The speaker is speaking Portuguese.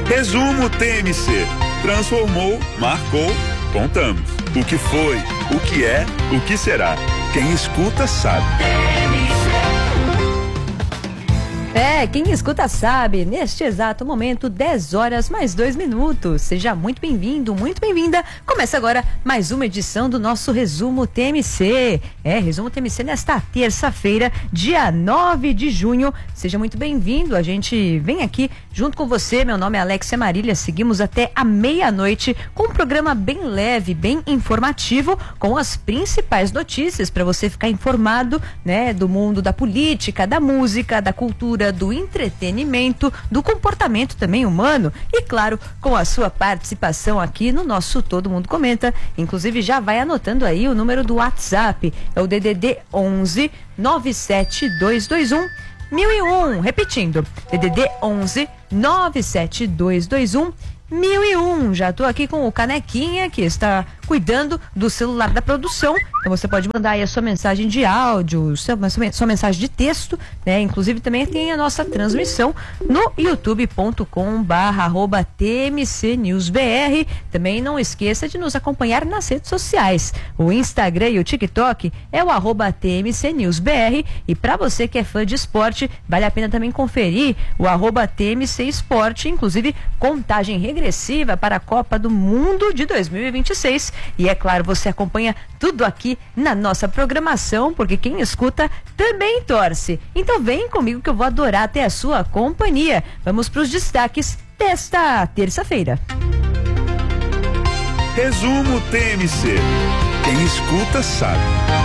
Resumo TMC. Transformou, marcou, contamos. O que foi, o que é, o que será. Quem escuta sabe. Quem escuta sabe, neste exato momento, 10 horas mais 2 minutos. Seja muito bem-vindo, muito bem-vinda. Começa agora mais uma edição do nosso Resumo TMC. Resumo TMC nesta terça-feira, dia 9 de junho. Seja muito bem-vindo. A gente vem aqui junto com você. Meu nome é Alexia Marília. Seguimos até a meia-noite com um programa bem leve, bem informativo, com as principais notícias para você ficar informado, né, do mundo da política, da música, da cultura, do entretenimento, do comportamento também humano e, claro, com a sua participação aqui no nosso Todo Mundo Comenta. Inclusive, já vai anotando aí o número do WhatsApp, é o DDD 11 97221 1001. Repetindo, DDD 11 97221 1001. Já tô aqui com o Canequinha, que está cuidando do celular da produção. Então você pode mandar aí a sua mensagem de áudio, sua mensagem de texto, né? Inclusive também tem a nossa transmissão no youtube.com/TMCNewsBR. Também não esqueça de nos acompanhar nas redes sociais. O Instagram e o TikTok é o @TMCNewsBR. E para você que é fã de esporte, vale a pena também conferir o @TMC Esporte, inclusive contagem regressiva para a Copa do Mundo de 2026. E é claro, você acompanha tudo aqui na nossa programação, porque quem escuta também torce. Então vem comigo que eu vou adorar ter a sua companhia. Vamos para os destaques desta terça-feira. Resumo TMC. Quem escuta sabe.